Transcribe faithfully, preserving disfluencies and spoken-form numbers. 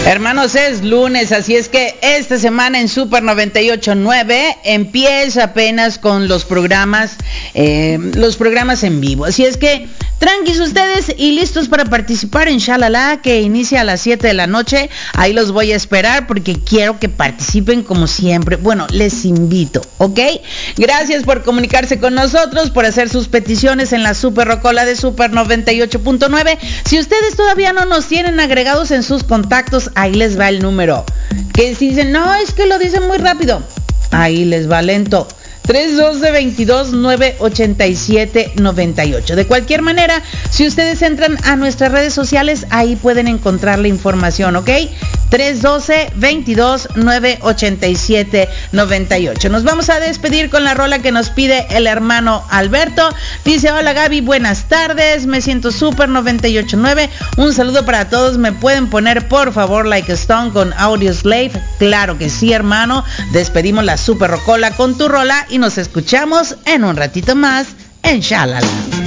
Hermanos, es lunes, así es que esta semana en Super noventa y ocho punto nueve empieza apenas con los programas, eh, los programas en vivo. Así es que tranquis ustedes y listos para participar en Shalala, que inicia a las siete de la noche. Ahí los voy a esperar porque quiero que participen como siempre. Bueno, les invito, ¿ok? Gracias por comunicarse con nosotros, por hacer sus peticiones en la Super Rocola de Super noventa y ocho punto nueve. Si ustedes todavía no nos tienen agregados en sus contactos, ahí les va el número. Que si dicen, no, es que lo dicen muy rápido, ahí les va lento. tres uno dos, veintidós, nueve ochenta y siete, noventa y ocho. De cualquier manera, si ustedes entran a nuestras redes sociales, ahí pueden encontrar la información, ¿ok? tres uno dos, veintidós, nueve ochenta y siete, noventa y ocho. Nos vamos a despedir con la rola que nos pide el hermano Alberto. Dice, hola Gaby, buenas tardes, me siento Super noventa y ocho punto nueve. Un saludo para todos, ¿me pueden poner por favor Like a Stone con Audioslave? Claro que sí, hermano. Despedimos la Super Rocola con tu rola y nos escuchamos en un ratito más en Shalala.